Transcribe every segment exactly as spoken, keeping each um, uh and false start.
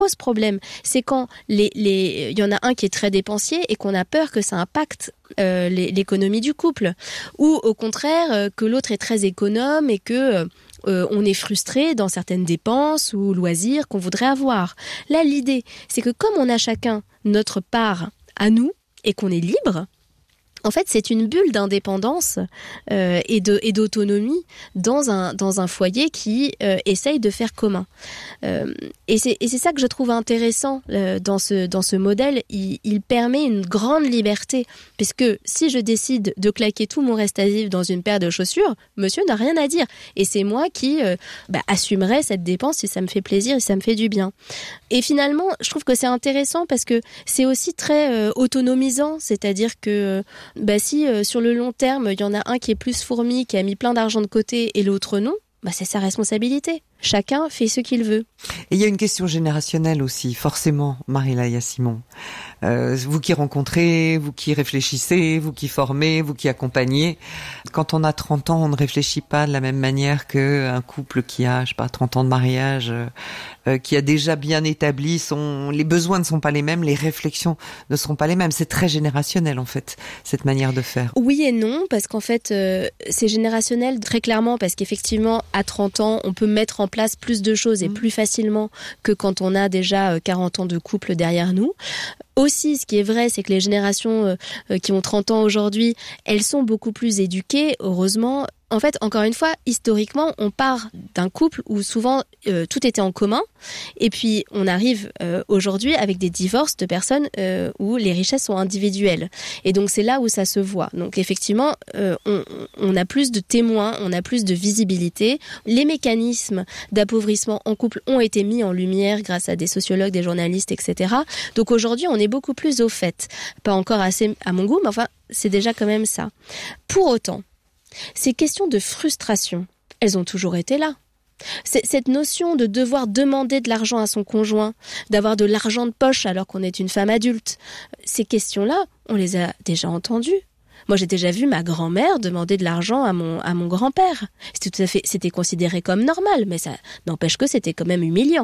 pose problème, c'est quand les, les, il y en a un qui est très dépensier et qu'on a peur que ça impacte euh, les, l'économie du couple, ou au contraire euh, que l'autre est très économe et que euh, on est frustré dans certaines dépenses ou loisirs qu'on voudrait avoir. Là, l'idée, c'est que comme on a chacun notre part à nous et qu'on est libre, en fait, c'est une bulle d'indépendance euh, et, de, et d'autonomie dans un, dans un foyer qui euh, essaye de faire commun. Euh, et, c'est, et c'est ça que je trouve intéressant euh, dans, ce, dans ce modèle. Il, il permet une grande liberté, puisque si je décide de claquer tout mon reste à vivre dans une paire de chaussures, monsieur n'a rien à dire. Et c'est moi qui euh, bah, assumerai cette dépense si ça me fait plaisir et si ça me fait du bien. Et finalement, je trouve que c'est intéressant parce que c'est aussi très euh, autonomisant, c'est-à-dire que bah si euh, sur le long terme, il y en a un qui est plus fourmi, qui a mis plein d'argent de côté et l'autre non, bah c'est sa responsabilité. Chacun fait ce qu'il veut. Et il y a une question générationnelle aussi, forcément, Marie-Laïa Simon. Euh, vous qui rencontrez, vous qui réfléchissez, vous qui formez, vous qui accompagnez. Quand on a trente ans, on ne réfléchit pas de la même manière qu'un couple qui a, je sais pas, trente ans de mariage, euh, qui a déjà bien établi son... Les besoins ne sont pas les mêmes, les réflexions ne seront pas les mêmes. C'est très générationnel, en fait, cette manière de faire. Oui et non, parce qu'en fait, euh, c'est générationnel très clairement, parce qu'effectivement, à trente ans, on peut mettre en place plus de choses et mmh. plus facilement que quand on a déjà quarante ans de couple derrière nous. Aussi, ce qui est vrai, c'est que les générations euh, qui ont trente ans aujourd'hui, elles sont beaucoup plus éduquées, heureusement. En fait, encore une fois, historiquement, on part d'un couple où souvent euh, tout était en commun, et puis on arrive euh, aujourd'hui avec des divorces de personnes euh, où les richesses sont individuelles. Et donc c'est là où ça se voit. Donc effectivement, euh, on, on a plus de témoins, on a plus de visibilité. Les mécanismes d'appauvrissement en couple ont été mis en lumière grâce à des sociologues, des journalistes, et cetera. Donc aujourd'hui, on est beaucoup plus au fait. Pas encore assez à mon goût, mais enfin, c'est déjà quand même ça. Pour autant, ces questions de frustration, elles ont toujours été là. C'est cette notion de devoir demander de l'argent à son conjoint, d'avoir de l'argent de poche alors qu'on est une femme adulte, ces questions-là, on les a déjà entendues. Moi, j'ai déjà vu ma grand-mère demander de l'argent à mon, à mon grand-père. C'était tout à fait, c'était considéré comme normal, mais ça n'empêche que c'était quand même humiliant.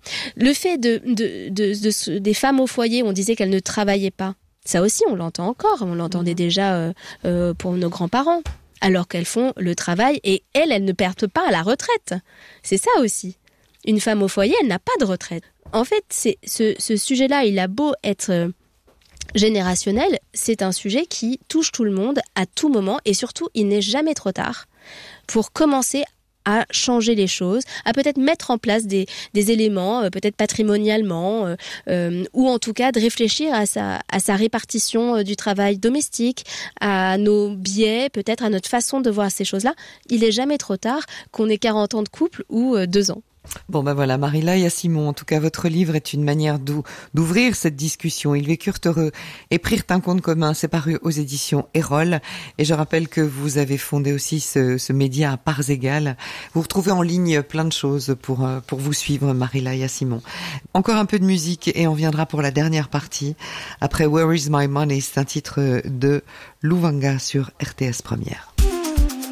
Le fait de, de, de, de, de des femmes au foyer, on disait qu'elles ne travaillaient pas. Ça aussi, on l'entend encore. On l'entendait déjà euh, euh, pour nos grands-parents. Alors qu'elles font le travail et elles, elles ne perdent pas à la retraite. C'est ça aussi. Une femme au foyer, elle n'a pas de retraite. En fait, c'est, ce, ce sujet-là, il a beau être euh, générationnel, c'est un sujet qui touche tout le monde à tout moment et surtout, il n'est jamais trop tard pour commencer à changer les choses, à peut-être mettre en place des, des éléments, euh, peut-être patrimonialement, euh, euh, ou en tout cas de réfléchir à sa, à sa répartition euh, du travail domestique, à nos biais, peut-être à notre façon de voir ces choses-là. Il n'est jamais trop tard, qu'on ait quarante ans de couple ou euh, deux ans. Bon ben voilà, Marie-Laïa Simon, en tout cas votre livre est une manière d'ou- d'ouvrir cette discussion. Ils vécurent heureux et prirent un compte commun, c'est paru aux éditions Erol. Et je rappelle que vous avez fondé aussi ce, ce média à parts égales. Vous retrouvez en ligne plein de choses pour, pour vous suivre, Marie-Laïa Simon. Encore un peu de musique et on viendra pour la dernière partie. Après Where is my money, c'est un titre de Louvanga sur R T S Première.